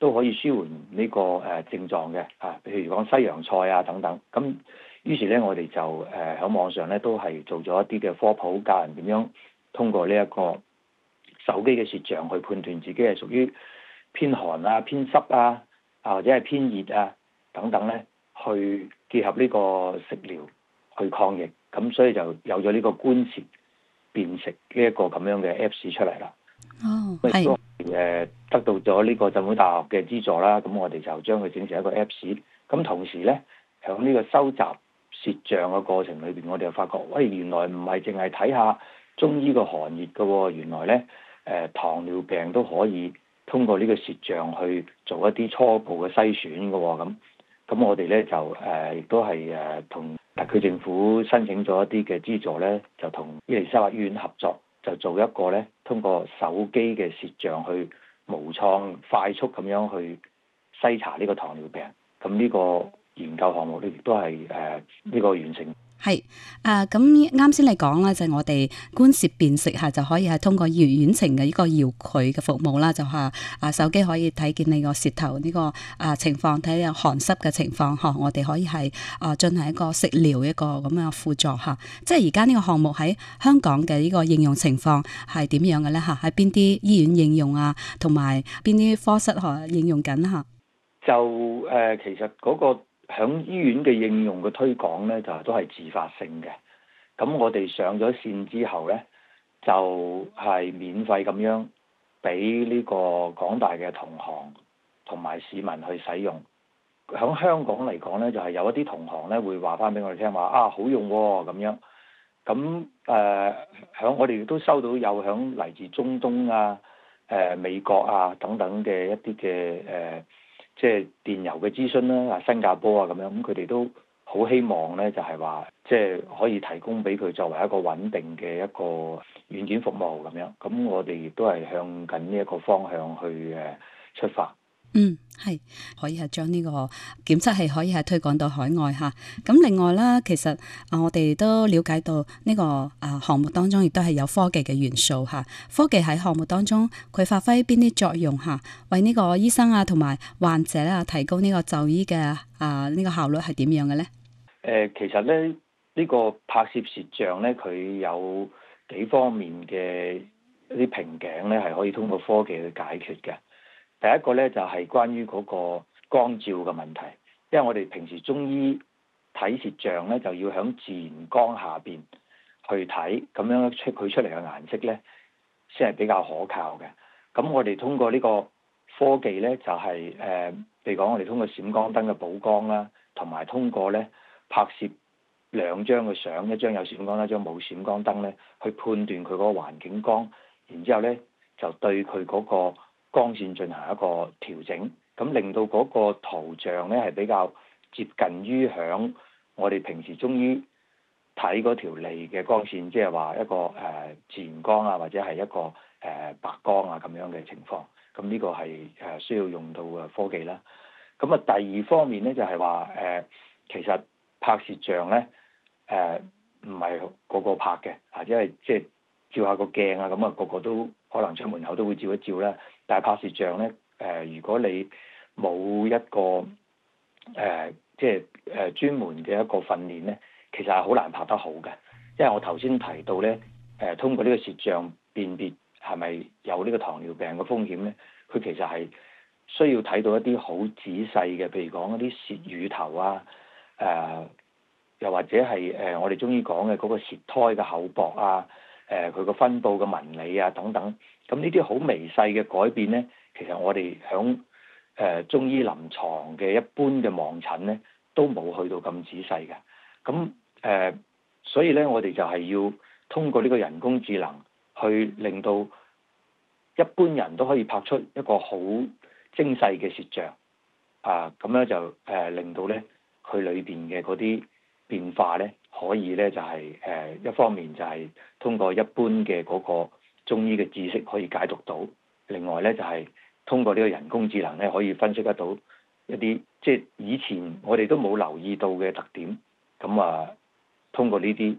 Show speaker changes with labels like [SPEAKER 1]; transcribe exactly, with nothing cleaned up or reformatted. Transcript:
[SPEAKER 1] 都可以舒緩呢個誒症狀嘅啊，譬如講西洋菜啊等等。咁於是咧，我哋就誒喺網上咧都係做咗一啲嘅科普，教人點樣通過呢一個手機嘅攝像去判斷自己係屬於偏寒啊、偏濕啊，啊或者係偏熱啊等等咧，去結合呢個食療去抗疫。咁所以就有咗呢個觀舌辨食呢一個咁樣嘅 Apps 出嚟啦。
[SPEAKER 2] 哦，
[SPEAKER 1] 係。
[SPEAKER 2] 係。
[SPEAKER 1] 誒得到咗呢個浸會大學嘅資助啦，咁我哋就將佢整成一個 Apps。咁同時咧，喺呢個收集舌像嘅過程裏邊，我哋就發覺，喂，原來唔係淨係睇下中醫個寒熱嘅喎，原來咧誒、呃、糖尿病都可以通過呢個舌像去做一啲初步嘅篩選嘅喎。咁咁我哋咧就誒亦、呃、都係誒同特區政府申請咗一啲嘅資助咧，就同伊利沙伯醫院合作，就做一個咧通過手機嘅舌像去無創快速咁樣去篩查呢個糖尿病。咁呢個研究項目咧亦都係誒呢個完成。
[SPEAKER 2] 係啊，咁啱先你講啦，就係、我哋觀舌辨食下就可以係通過遠程嘅呢個遙距嘅服務啦，就係啊手機可以睇見你個舌頭呢個啊情況，睇下寒濕嘅情況嚇，我哋可以係啊進行一個食療一個咁樣輔助嚇。即係而家呢個項目喺香港嘅呢個應用情況係點樣嘅咧嚇？喺邊啲醫院應用啊，同埋邊啲科室嚇應用緊嚇？
[SPEAKER 1] 就誒、呃，其實嗰、嗰個響醫院嘅應用嘅推廣咧，就都係自發性嘅。咁我哋上咗線之後咧，就係、是、免費咁樣俾呢個廣大嘅同行同埋市民去使用。響香港嚟講咧，就係、是、有一啲同行咧會話翻俾我哋聽話啊，好用喎、哦、咁樣。咁誒響我哋亦都收到有響嚟自中東啊、誒、呃、美國啊等等嘅一啲嘅誒。呃即係電郵嘅諮詢啦，啊新加坡啊咁樣，咁佢哋都好希望咧，就係話即係可以提供俾佢作為一個穩定嘅一個軟件服務咁樣。咁我哋亦都係向緊呢一個方向去誒出發。
[SPEAKER 2] 嗯，係可以係將呢個檢測器可以係推廣到海外嚇。咁另外啦，其實啊，我哋都了解到呢個啊項目當中亦都係有科技嘅元素嚇。科技喺項目當中佢發揮邊啲作用嚇？為呢個醫生啊同埋患者啊提供呢個就醫嘅啊呢個效率係點樣嘅咧？
[SPEAKER 1] 誒，其實咧呢、呢個拍攝舌像咧，佢有幾方面嘅一啲瓶頸咧，係可以通過科技去解決嘅。第一個咧就係關於嗰個光照嘅問題，因為我哋平時中醫睇舌像咧，就要喺自然光下邊去睇，咁樣出佢出嚟嘅顏色咧，先係比較可靠嘅。咁我哋通過呢個科技咧，就係誒，譬如講我哋通過閃光燈嘅補光啦，同埋通過咧拍攝兩張嘅相，一張有閃光，一張冇閃光燈咧，去判斷佢嗰個環境光，然之後咧就對佢嗰個光線進行一個調整，咁令到嗰個圖像咧係比較接近於響我哋平時中醫睇嗰條脷嘅光線，即係話一個誒、呃、自然光啊，或者係一個誒、呃、白光啊咁樣嘅情況。咁呢個係誒、呃、需要用到嘅科技啦。咁啊，第二方面咧就係話誒，其實拍舌像咧誒唔係個個拍嘅，或者係即係照下個鏡啊，咁啊個個都可能出門口都會照一照啦。但係拍舌像咧，誒、呃，如果你冇一個誒、呃，即係誒、呃、專門嘅一個訓練咧，其實係好難拍得好嘅。因為我頭先提到咧，誒、呃，通過呢個舌像辨別係咪有呢個糖尿病嘅風險咧，佢其實係需要睇到一啲好仔細嘅，譬如講一啲舌乳頭啊，誒、呃，又或者係誒、呃、我哋中醫講嘅嗰個舌苔嘅厚薄啊，誒佢個分佈嘅紋理啊等等。咁呢啲好微細嘅改變咧，其實我哋響誒中醫臨床嘅一般嘅望診咧，都冇去到咁仔細嘅。咁誒、呃，所以咧，我哋就係要通過呢個人工智能，去令到一般人都可以拍出一個好精細嘅舌像啊，咁樣就誒、呃、令到咧佢裏邊嘅嗰啲變化咧，可以咧就係、是、誒、呃、一方面就係通過一般嘅嗰、那個中醫嘅知識可以解讀到，另外咧就係、是、通過呢個人工智能咧可以分析得到一啲即係以前我哋都冇留意到嘅特點，咁啊通過呢啲